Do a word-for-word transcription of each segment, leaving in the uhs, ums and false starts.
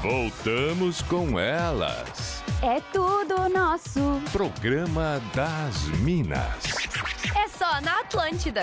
Voltamos com elas. É tudo nosso. Programa das Minas. É só na Atlântida.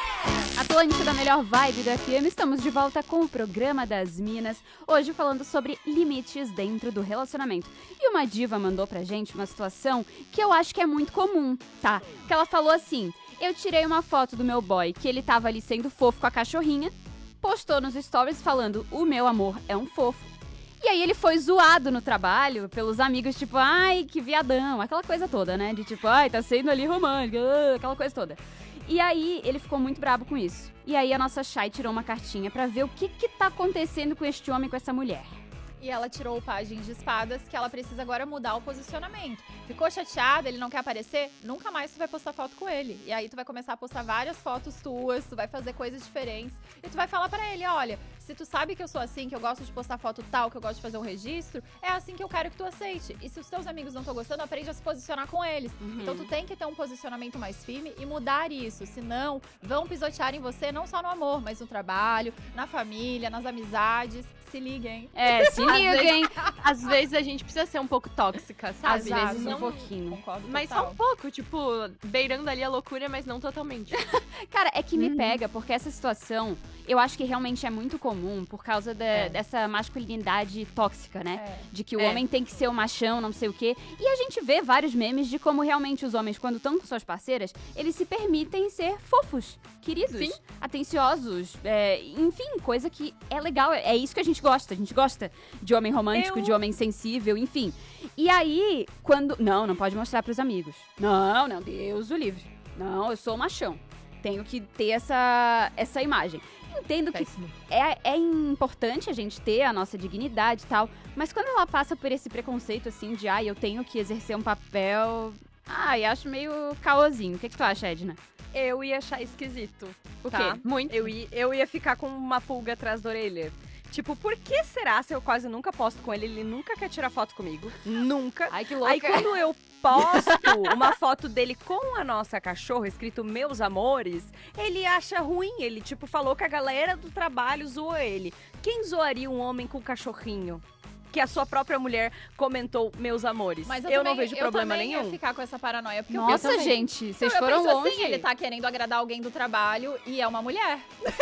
Atlântida, melhor vibe do F M. Estamos de volta com o Programa das Minas. Hoje falando sobre limites dentro do relacionamento. E uma diva mandou pra gente uma situação que eu acho que é muito comum, tá? Que ela falou assim: eu tirei uma foto do meu boy, que ele tava ali sendo fofo com a cachorrinha, postou nos stories falando, o meu amor é um fofo. E aí ele foi zoado no trabalho pelos amigos, tipo, ai, que viadão, aquela coisa toda, né? De tipo, ai, tá sendo ali romântico, aquela coisa toda. E aí ele ficou muito brabo com isso. E aí a nossa Chay tirou uma cartinha pra ver o que que tá acontecendo com este homem, com essa mulher. E ela tirou o pajem de espadas, que ela precisa agora mudar o posicionamento. Ficou chateada, ele não quer aparecer? Nunca mais tu vai postar foto com ele. E aí tu vai começar a postar várias fotos tuas, tu vai fazer coisas diferentes. E tu vai falar pra ele, olha, se tu sabe que eu sou assim, que eu gosto de postar foto tal, que eu gosto de fazer um registro, é assim que eu quero que tu aceite. E se os teus amigos não estão gostando, aprende a se posicionar com eles. Uhum. Então tu tem que ter um posicionamento mais firme e mudar isso. Senão, vão pisotear em você, não só no amor, mas no trabalho, na família, nas amizades. Se liguem. É, se liguem. Às vezes a gente precisa ser um pouco tóxica, sabe? Às Exato. vezes um Não- pouquinho. Concordo Mas total. só um pouco, tipo, beirando ali a loucura, mas não totalmente. Cara, é que me pega, porque essa situação, eu acho que realmente é muito comum por causa da- É. dessa masculinidade tóxica, né? É. De que o É. homem tem que ser o machão, não sei o quê. E a gente vê vários memes de como realmente os homens, quando estão com suas parceiras, eles se permitem ser fofos, queridos, Sim. atenciosos, é, enfim, coisa que é legal. É isso que a gente gosta. A gente gosta de homem romântico, Eu- de homem sensível, enfim. E aí, quando... Não, não pode mostrar pros amigos. Não, não, Deus o livre. Não, eu sou machão. Tenho que ter essa, essa imagem. Entendo que Péssimo. é, é importante a gente ter a nossa dignidade e tal, mas quando ela passa por esse preconceito, assim, de, ai, eu tenho que exercer um papel... Ai, acho meio caosinho. O que, que tu acha, Edna? Eu ia achar esquisito. O tá? quê? Muito. Eu ia, eu ia ficar com uma pulga atrás da orelha. Tipo, por que será se eu quase nunca posto com ele? Ele nunca quer tirar foto comigo. Nunca. Ai, que louca. Aí quando eu posto uma foto dele com a nossa cachorra, escrito Meus Amores, ele acha ruim. Ele, tipo, falou que a galera do trabalho zoou ele. Quem zoaria um homem com cachorrinho? Que a sua própria mulher comentou Meus Amores. Mas eu, eu também, não vejo problema eu também nenhum. ia ficar com essa paranoia. Porque eu Nossa, penso assim, gente, vocês eu foram penso longe. Assim, ele tá querendo agradar alguém do trabalho e é uma mulher.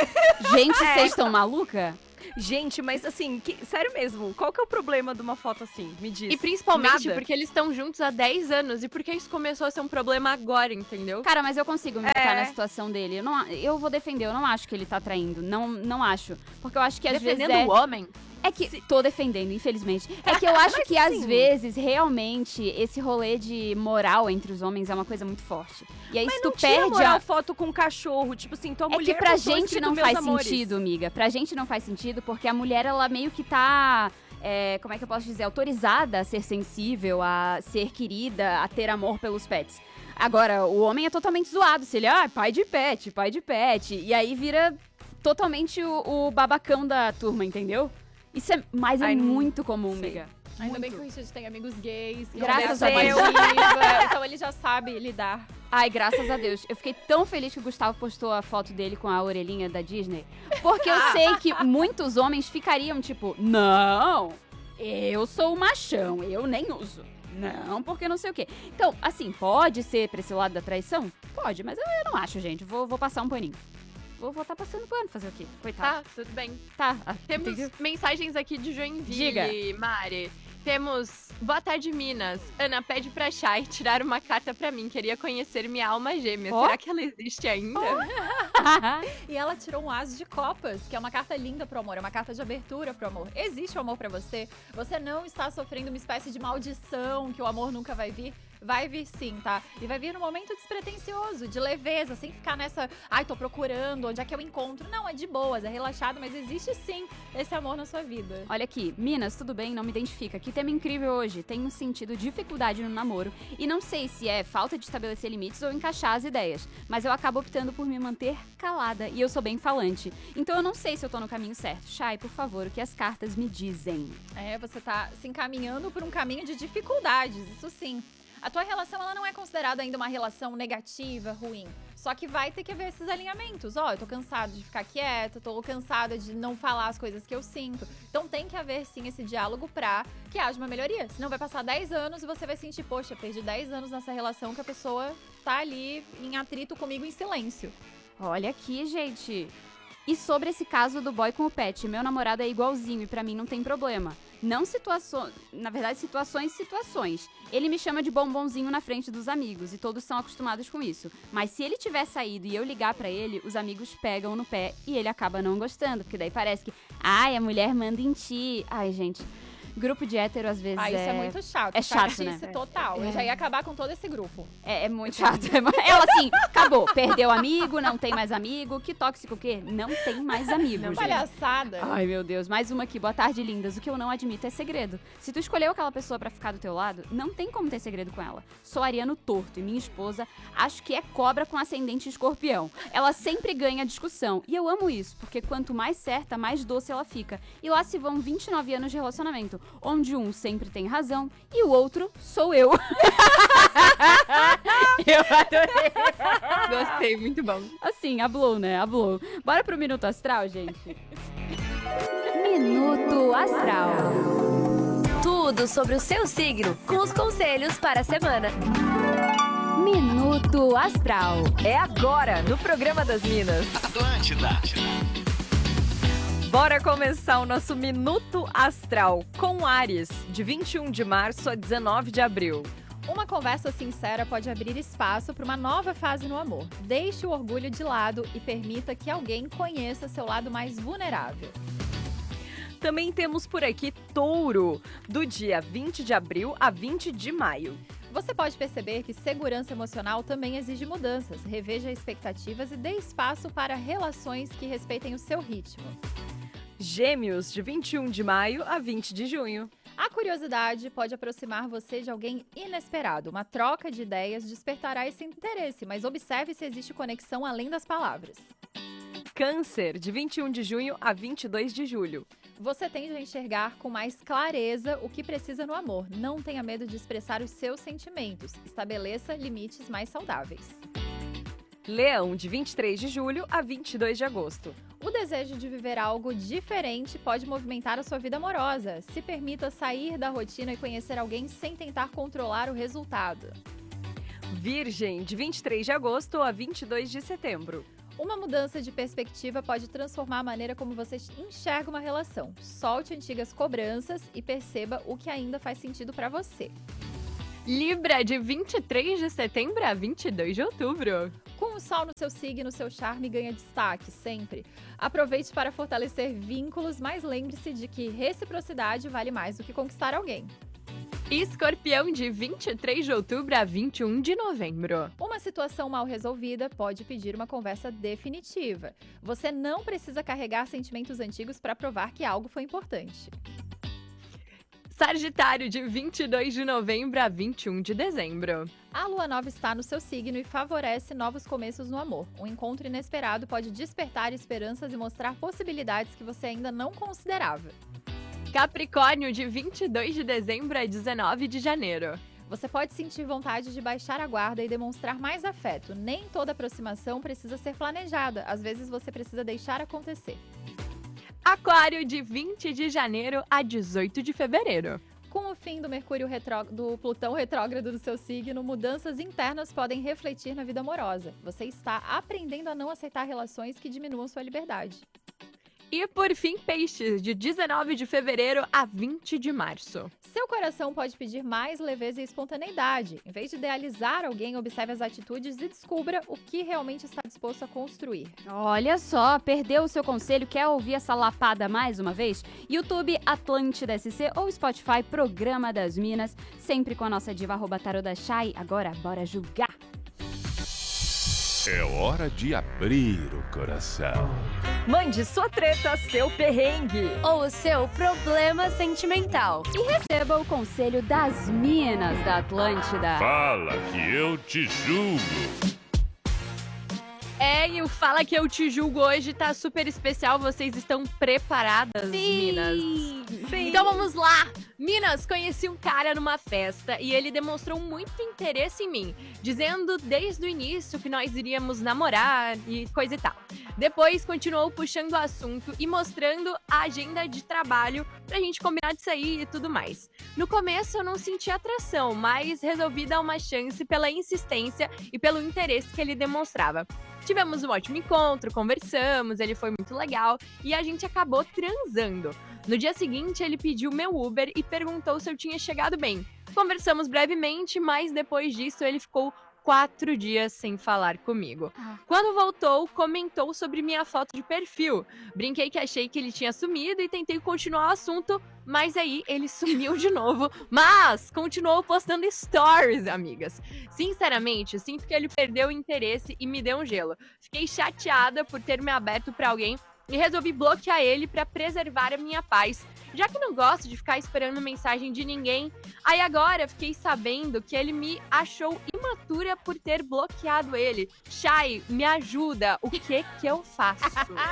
Gente, É. vocês estão maluca? Gente, mas assim, que- sério mesmo, qual que é o problema de uma foto assim? Me diz. E principalmente Nada. porque eles estão juntos há dez anos e porque isso começou a ser um problema agora, entendeu? Cara, mas eu consigo me botar É. na situação dele. Eu, não, eu vou defender, eu não acho que ele tá traindo. Não, não acho. Porque eu acho que às Defendendo vezes é... o homem. É que... Tô defendendo, infelizmente. É que eu acho que às sim. vezes, realmente, esse rolê de moral entre os homens é uma coisa muito forte. E aí, Mas se não tu tira perde moral a... foto com um cachorro, tipo assim, tua É mulher que pra postou gente escrito não Meus faz Amores. sentido, amiga. Pra gente não faz sentido, porque a mulher, ela meio que tá... é, como é que eu posso dizer? Autorizada a ser sensível, a ser querida, a ter amor pelos pets. Agora, o homem é totalmente zoado. Se ele, ah, pai de pet, pai de pet. E aí vira totalmente o, o babacão da turma, entendeu? Isso é, mas é Ai, não muito comum, sei. amiga. Ainda bem que o Richard tem amigos gays. que Graças conversam a Deus. mais diva, então ele já sabe lidar. Ai, graças a Deus. Eu fiquei tão feliz que o Gustavo postou a foto dele com a orelhinha da Disney. Porque eu sei que muitos homens ficariam tipo, não, eu sou o machão, eu nem uso. Não, porque não sei o quê. Então, assim, pode ser pra esse lado da traição? Pode, mas eu, eu não acho, gente. Vou, vou passar um paninho. Vou voltar passando pano, fazer o quê? Coitado. Tá, tudo bem. Tá. ah, Temos entendeu? mensagens aqui de Joinville, Diga. Mari. Temos, boa tarde, Minas. Ana pede pra Chay tirar uma carta pra mim. Queria conhecer minha alma gêmea. Ó. Será que ela existe ainda? E ela tirou um as de copas, que é uma carta linda pro amor, é uma carta de abertura pro amor. Existe o amor pra você? Você não está sofrendo uma espécie de maldição que o amor nunca vai vir? Vai vir sim, tá? E vai vir num momento despretensioso, de leveza, sem ficar nessa, ai, tô procurando, onde é que eu encontro? Não, é de boas, é relaxado, mas existe sim esse amor na sua vida. Olha aqui, Minas, tudo bem? Não me identifica. Que tema incrível hoje. Tenho sentido dificuldade no namoro e não sei se é falta de estabelecer limites ou encaixar as ideias, mas eu acabo optando por me manter calada e eu sou bem falante. Então eu não sei se eu tô no caminho certo. Chay, por favor, o que as cartas me dizem? É, você tá se encaminhando por um caminho de dificuldades, isso sim. A tua relação, ela não é considerada ainda uma relação negativa, ruim. Só que vai ter que haver esses alinhamentos. Ó, oh, eu tô cansada de ficar quieta, tô cansada de não falar as coisas que eu sinto. Então tem que haver, sim, esse diálogo pra que haja uma melhoria. Senão vai passar dez anos e você vai sentir, poxa, perdi dez anos nessa relação que a pessoa tá ali em atrito comigo em silêncio. Olha aqui, gente. E sobre esse caso do boy com o pet, meu namorado é igualzinho e pra mim não tem problema. Não situações, na verdade, situações situações. Ele me chama de bombonzinho na frente dos amigos e todos são acostumados com isso. Mas se ele tiver saído e eu ligar pra ele, os amigos pegam no pé e ele acaba não gostando, porque daí parece que, ai, a mulher manda em ti. Ai, gente, grupo de hétero às vezes ah, é... isso é muito chato. É chato, né? Total. É. Eu já ia acabar com todo esse grupo. É, é muito chato. Ela assim, acabou. Perdeu amigo, não tem mais amigo. Que tóxico o quê? Não tem mais amigo, Não, gente. palhaçada. Ai, meu Deus. Mais uma aqui. Boa tarde, lindas. O que eu não admito é segredo. Se tu escolheu aquela pessoa pra ficar do teu lado, não tem como ter segredo com ela. Sou ariano torto e minha esposa acho que é cobra com ascendente escorpião. Ela sempre ganha discussão. E eu amo isso, porque quanto mais certa, mais doce ela fica. E lá se vão vinte e nove anos de relacionamento, onde um sempre tem razão e o outro sou eu. Eu adorei. Gostei, muito bom. Assim, hablou, né? Hablou. Bora pro Minuto Astral, gente? Minuto Astral. Tudo sobre o seu signo, com os conselhos para a semana. Minuto Astral. É agora, no programa das Minas. Atlântida. Bora começar o nosso Minuto Astral com Áries, de vinte e um de março a dezenove de abril. Uma conversa sincera pode abrir espaço para uma nova fase no amor. Deixe o orgulho de lado e permita que alguém conheça seu lado mais vulnerável. Também temos por aqui Touro, do dia vinte de abril a vinte de maio. Você pode perceber que segurança emocional também exige mudanças. Reveja expectativas e dê espaço para relações que respeitem o seu ritmo. Gêmeos, de vinte e um de maio a vinte de junho. A curiosidade pode aproximar você de alguém inesperado. Uma troca de ideias despertará esse interesse, mas observe se existe conexão além das palavras. Câncer, de vinte e um de junho a vinte e dois de julho. Você tende a enxergar com mais clareza o que precisa no amor. Não tenha medo de expressar os seus sentimentos. Estabeleça limites mais saudáveis. Leão, de vinte e três de julho a vinte e dois de agosto. O desejo de viver algo diferente pode movimentar a sua vida amorosa. Se permita sair da rotina e conhecer alguém sem tentar controlar o resultado. Virgem, de vinte e três de agosto a vinte e dois de setembro. Uma mudança de perspectiva pode transformar a maneira como você enxerga uma relação. Solte antigas cobranças e perceba o que ainda faz sentido para você. Libra, de vinte e três de setembro a vinte e dois de outubro. Com o sol no seu signo, seu charme ganha destaque, sempre. Aproveite para fortalecer vínculos, mas lembre-se de que reciprocidade vale mais do que conquistar alguém. Escorpião, de vinte e três de outubro a vinte e um de novembro. Uma situação mal resolvida pode pedir uma conversa definitiva. Você não precisa carregar sentimentos antigos para provar que algo foi importante. Sagitário, de vinte e dois de novembro a vinte e um de dezembro. A lua nova está no seu signo e favorece novos começos no amor. Um encontro inesperado pode despertar esperanças e mostrar possibilidades que você ainda não considerava. Capricórnio, de vinte e dois de dezembro a dezenove de janeiro. Você pode sentir vontade de baixar a guarda e demonstrar mais afeto. Nem toda aproximação precisa ser planejada. Às vezes você precisa deixar acontecer. Aquário, de vinte de janeiro a dezoito de fevereiro. Com o fim do Mercúrio retró... do Plutão retrógrado do seu signo, mudanças internas podem refletir na vida amorosa. Você está aprendendo a não aceitar relações que diminuam sua liberdade. E por fim, Peixes, de dezenove de fevereiro a vinte de março. Seu coração pode pedir mais leveza e espontaneidade. Em vez de idealizar alguém, observe as atitudes e descubra o que realmente está disposto a construir. Olha só, perdeu o seu conselho? Quer ouvir essa lapada mais uma vez? YouTube Atlântida S C ou Spotify Programa das Minas, sempre com a nossa diva arroba tarô da Chay. Agora, bora julgar! É hora de abrir o coração. Mande sua treta, seu perrengue. Ou o seu problema sentimental. E receba o conselho das Minas da Atlântida. Fala que eu te julgo. É, e o Fala Que Eu Te Julgo hoje tá super especial. Vocês estão preparadas, Sim. Minas? Sim. Então vamos lá! Minas, conheci um cara numa festa e ele demonstrou muito interesse em mim, dizendo desde o início que nós iríamos namorar e coisa e tal. Depois continuou puxando o assunto e mostrando a agenda de trabalho pra gente combinar de sair e tudo mais. No começo eu não senti atração, mas resolvi dar uma chance pela insistência e pelo interesse que ele demonstrava. Tivemos um ótimo encontro, conversamos, ele foi muito legal e a gente acabou transando. No dia seguinte, ele pediu meu Uber e perguntou se eu tinha chegado bem. Conversamos brevemente, mas depois disso ele ficou quatro dias sem falar comigo. Ah. Quando voltou, comentou sobre minha foto de perfil. Brinquei que achei que ele tinha sumido e tentei continuar o assunto, mas aí ele sumiu de novo, mas continuou postando stories, amigas. Sinceramente, sinto que ele perdeu o interesse e me deu um gelo. Fiquei chateada por ter me aberto pra alguém e resolvi bloquear ele pra preservar a minha paz, já que não gosto de ficar esperando mensagem de ninguém. Aí agora fiquei sabendo que ele me achou imatura por ter bloqueado ele. Chay, me ajuda, o que que eu faço?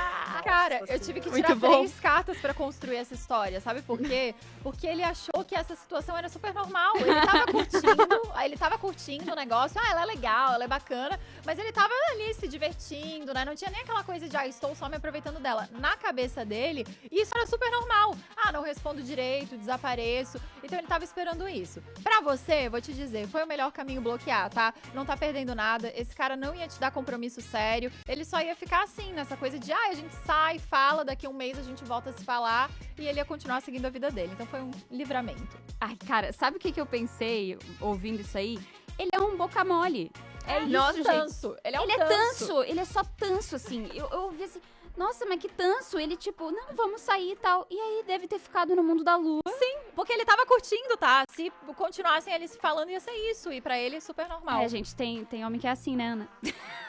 Cara, eu tive que Muito tirar bom. três cartas pra construir essa história, sabe por quê? Porque ele achou que essa situação era super normal. Ele tava curtindo, aí ele tava curtindo o negócio. Ah, ela é legal, ela é bacana. Mas ele tava ali se divertindo, né? Não tinha nem aquela coisa de, ah, estou só me aproveitando dela. Na cabeça dele, isso era super normal. Ah, não respondo direito, desapareço. Então ele tava esperando isso. Pra você, vou te dizer, foi o melhor caminho bloquear, tá? Não tá perdendo nada. Esse cara não ia te dar compromisso sério. Ele só ia ficar assim, nessa coisa de, ah, a gente sai, fala, daqui a um mês a gente volta a se falar. E ele ia continuar seguindo a vida dele. Então foi um livramento. Ai, cara, sabe o que, que eu pensei ouvindo isso aí? Ele é um boca mole. É isso, Nossa, gente. tanso. Ele é um ele é tanso. tanso, ele é só tanso, assim. Eu, eu ouvi assim, nossa, mas que tanso. Ele, tipo, não, vamos sair e tal. E aí deve ter ficado no mundo da lua. Porque ele tava curtindo, tá? Se continuassem eles se falando, ia ser isso. E pra ele, super normal. É, gente, tem, tem homem que é assim, né, Ana?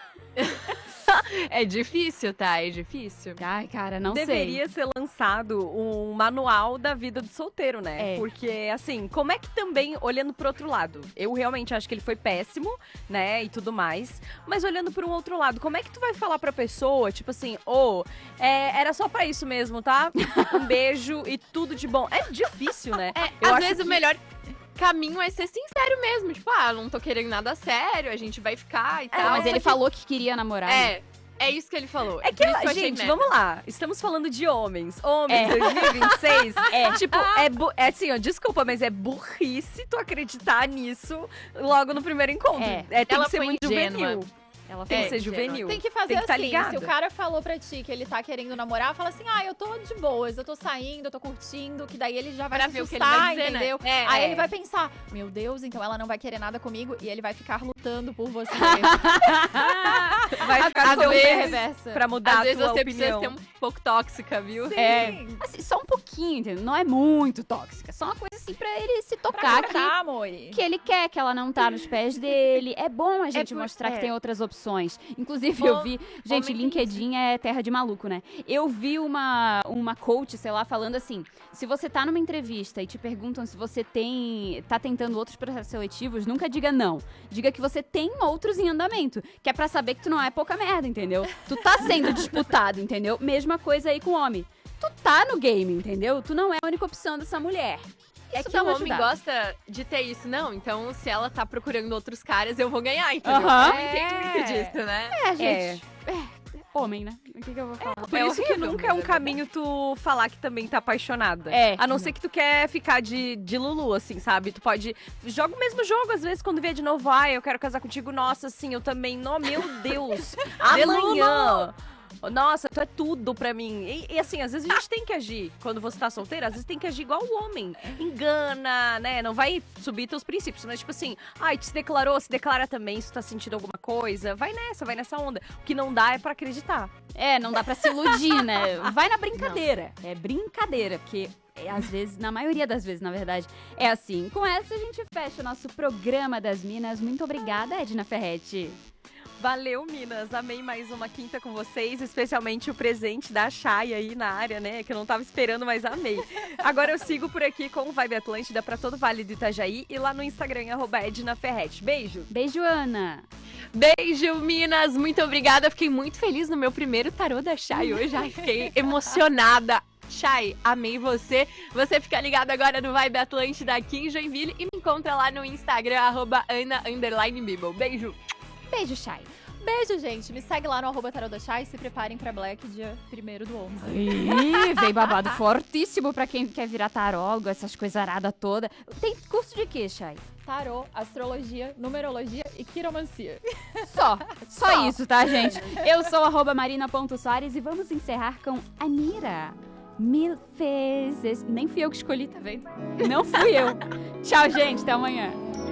É difícil, tá? É difícil. Ai, cara, não Deveria sei. ser lançado um manual da vida do solteiro, né? É. Porque, assim, como é que também, olhando pro outro lado, eu realmente acho que ele foi péssimo, né, e tudo mais, mas olhando por um outro lado, como é que tu vai falar pra pessoa, tipo assim, ô, é, era só pra isso mesmo, tá? Um beijo e tudo de bom. É difícil, né? É, Eu às acho vezes que- o melhor caminho é ser sincero mesmo. Tipo, ah, não tô querendo nada sério, a gente vai ficar e É, tal. mas ele falou que queria namorar. né? É, é isso que ele falou. É que, Por isso eu achei gente, merda. vamos lá. Estamos falando de homens. Homens, É. dois mil e vinte e seis. É. Tipo, é, bu- é assim, ó, desculpa, mas é burrice tu acreditar nisso logo no primeiro encontro. É. É, tem Ela que ser foi muito ingênua. juvenil. Ela Tem falou. que ser ingênua. juvenil. Tem que fazer Tem que tá assim, ligado. se o cara falou pra ti que ele tá querendo namorar, fala assim, ah, eu tô de boas, eu tô saindo, eu tô curtindo, que daí ele já vai Pra se ver o que ele assustar, vai dizer, né? entendeu? É, Aí é. ele vai pensar, meu Deus, então ela não vai querer nada comigo e ele vai ficar lutando por você. Vai ficar Às tão vezes- bem reversa. pra mudar Às a vezes tua você opinião. precisa ser um pouco tóxica, viu? É. Assim, só um pouquinho, entendeu? Não é muito tóxica. Só uma coisa assim pra ele se Pra tocar que, cortar, amor. que ele quer, que ela não tá nos pés dele. É bom a gente por- mostrar é. que tem outras opções. Inclusive, Bom, eu vi. Gente, homem tem LinkedIn é terra de maluco, né? Eu vi uma, uma coach, sei lá, falando assim: se você tá numa entrevista e te perguntam se você tem. tá tentando outros processos seletivos, nunca diga não. Diga que você tem outros em andamento. Que é pra saber que tu não é pouca merda, entendeu? Tu tá sendo disputado, entendeu? Mesma coisa aí com homem. Tu tá no game, entendeu? Tu não é a única opção dessa mulher. É Isso que dá o uma homem ajudada. gosta de ter isso, não. Então, se ela tá procurando outros caras, eu vou ganhar, entendeu? Aham. Homem tem muito disso, né? É, gente. É. Homem, né? O que, que eu vou falar? Por É isso que horrível, nunca é mas um é caminho tu falar que também tá apaixonada. É. A não ser que tu quer ficar de, de Lulu, assim, sabe? Tu pode. Joga o mesmo jogo, às vezes, quando vê de novo, ai, eu quero casar contigo. Nossa, assim, eu também. Não, meu Deus. Amanhã. Nossa, tu é tudo pra mim. E, e, assim, às vezes a gente tem que agir. Quando você tá solteira, às vezes tem que agir igual o homem. Engana, né? Não vai subir teus princípios. Mas, tipo assim, ai, tu se declarou, se declara também se tu tá sentindo alguma coisa. Vai nessa, vai nessa onda. O que não dá é pra acreditar. É, não dá pra se iludir, né? Vai na brincadeira. É brincadeira, porque é, às vezes, na maioria das vezes, na verdade, é assim. Com essa, a gente fecha o nosso programa das Minas. Muito obrigada, Edna Ferretti. Valeu, Minas. Amei mais uma quinta com vocês, especialmente o presente da Chay aí na área, né? Que eu não tava esperando, mas amei. Agora eu sigo por aqui com o Vibe Atlântida pra todo o Vale do Itajaí e lá no Instagram, arroba Edna Ferretti. Beijo! Beijo, Ana. Beijo, Minas! Muito obrigada. Fiquei muito feliz no meu primeiro tarô da Chay hoje. Ai, fiquei emocionada. Chay, amei você. Você fica ligado agora no Vibe Atlântida aqui em Joinville e me encontra lá no Instagram, arroba Ana underline Bibel. Beijo! Beijo, Chay. Beijo, gente. Me segue lá no arroba Tarô da Chay e se preparem pra Black dia primeiro do onze. Ih, vem babado fortíssimo pra quem quer virar tarólogo, essas coisas aradas todas. Tem curso de quê, Chay? Tarô, astrologia, numerologia e quiromancia. Só, só isso, tá, gente? Eu sou arroba marina.soares e vamos encerrar com Anira. Mil vezes. Nem fui eu que escolhi, tá vendo? Não fui eu. Tchau, gente. Até amanhã.